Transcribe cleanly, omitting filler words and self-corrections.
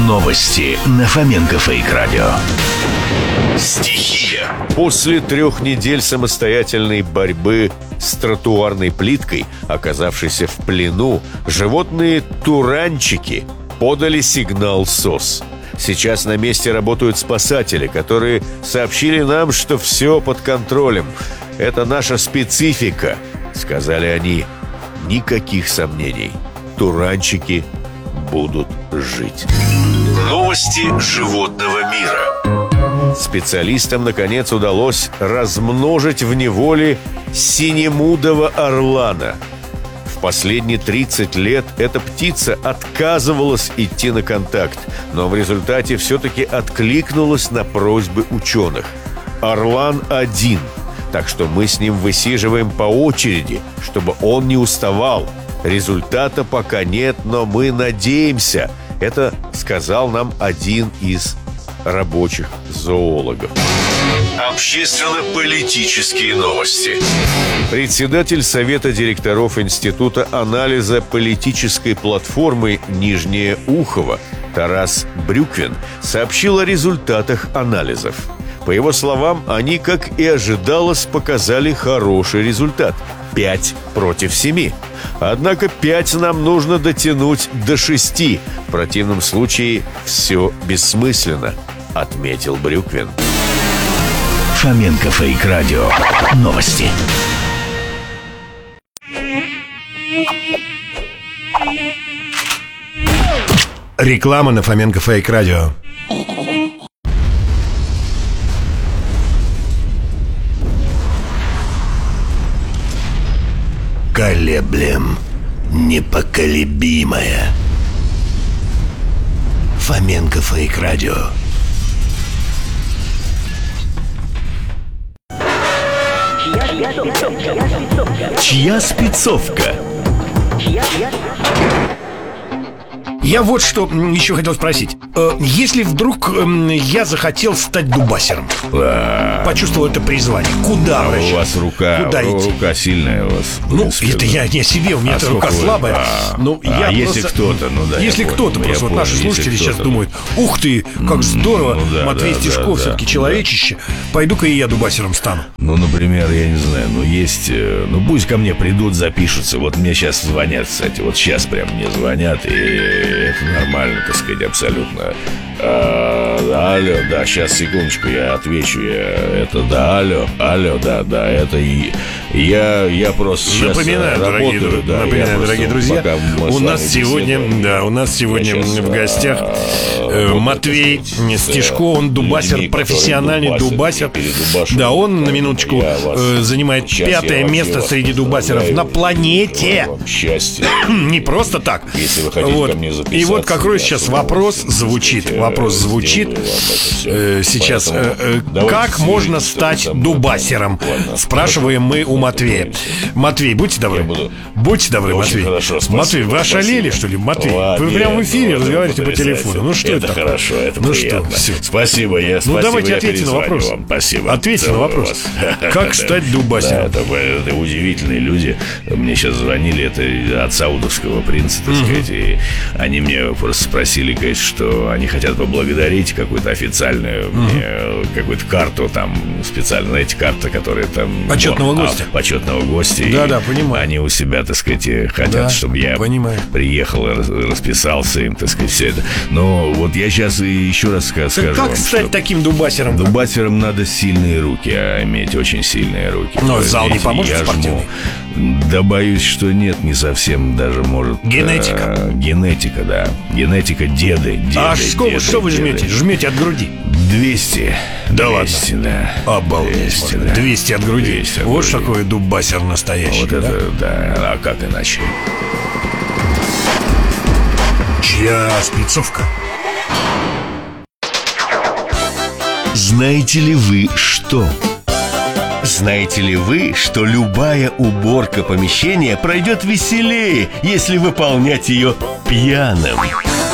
Новости на Фоменко Фейк Радио. Стихия. После 3 недель самостоятельной борьбы с тротуарной плиткой, оказавшейся в плену, животные туранчики подали сигнал СОС. Сейчас на месте работают спасатели, которые сообщили нам, что все под контролем. Это наша специфика, сказали они. Никаких сомнений. Туранчики будут жить. Новости животного мира. Специалистам, наконец, удалось размножить в неволе синемудого орлана. В последние 30 лет эта птица отказывалась идти на контакт, но в результате все-таки откликнулась на просьбы ученых. Орлан один, так что мы с ним высиживаем по очереди, чтобы он не уставал. Результата пока нет, но мы надеемся. Это сказал нам один из рабочих зоологов. Общественно-политические новости. Председатель Совета директоров Института анализа политической платформы «Нижнее Ухово» Тарас Брюквин сообщил о результатах анализов. По его словам, они, как и ожидалось, показали хороший результат – 5 против 7. Однако 5 нам нужно дотянуть до 6. В противном случае все бессмысленно, отметил Брюквин. Фоменко Фейк Радио. Новости. Реклама на Фоменко Фейк Радио. Колеблем непоколебимое. Фоменко Фейк Радио. Чья спецовка? Я вот что еще хотел спросить. Если вдруг я захотел стать дубасером, почувствовал это призвание, куда обращаться? У вас рука сильная у вас. Ну, это я не о себе, у меня рука слабая. Ну, я если просто, кто-то, если кто-то, просто вот наши слушатели сейчас думают: ух ты, как здорово, Матвей Стешков все-таки человечище, пойду-ка и я дубасером стану. Ну, например, я не знаю, есть, пусть ко мне придут, запишутся. Вот мне сейчас звонят, кстати, вот сейчас прям мне звонят, и это нормально, так сказать, абсолютно. Алло, да, сейчас, секундочку, я отвечу. Алло, да, это и я просто сейчас работаю. Напоминаю, дорогие друзья, у нас сегодня в гостях Матвей Стешко, он дубасер, профессиональный дубасер. Да, он, на минуточку, занимает 5-е место среди дубасеров на планете. Счастье. Не просто так. Если вы хотите ко мне записаться. И вот какой сейчас вопрос звучит. Сейчас. Как можно стать дубасером? Спрашиваем мы у Матвея. Матвей, будьте добры. Будьте добры, Матвей. Матвей, вы ошалели, что ли? Матвей, вы прямо в эфире разговариваете по телефону. Ну что это? Хорошо, это ну приятно. Что, все. Спасибо, давайте ответьте на вопрос. Спасибо. Ответьте на вопрос. Как стать дубасером? Это удивительные люди. Мне сейчас звонили, это от саудовского принца, так сказать. И они мне просто спросили, говорит, что они хотят поблагодарить какую-то официальную какую-то карту там специально, знаете, карта, которая там почетного гостя. Почетного гостя. Да, понимаю. Они у себя, так сказать, хотят, чтобы я приехал и расписался им, так сказать, все это. Но вот я сейчас еще раз скажу. Как стать таким дубасером? Дубасером надо сильные руки, иметь очень сильные руки. Но зал не поможет спортивный? Да, боюсь, что нет, не совсем даже может. Генетика. Генетика, да. Генетика деды. Что вы жмете? Жмете от груди? 200. Да 200, ладно? Да. Обалдеть. 200 от груди. 200 от вот груди. Что такое дубасер настоящий. Вот это, да. А как иначе? Чья спецовка? Знаете ли вы что? Знаете ли вы, что любая уборка помещения пройдет веселее, если выполнять ее пьяным?